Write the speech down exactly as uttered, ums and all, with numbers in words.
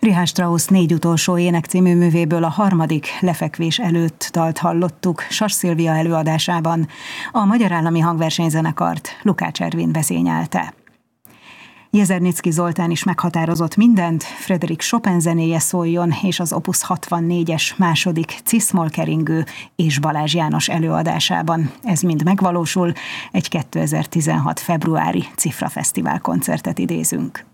Richard Strauss Négy utolsó ének című művéből a harmadik Lefekvés előtt dalt hallottuk Sas Szilvia előadásában. A Magyar Állami Hangversenyzenekart Lukács Ervin vezényelte. Jezernicki Zoltán is meghatározott mindent, Frédéric Chopin zenéje szóljon, és az Opus hatvannégyes második ciszmol keringő és Balázs János előadásában. Ez mind megvalósul, egy kétezer-tizenhat februári Cifra Fesztivál koncertet idézünk.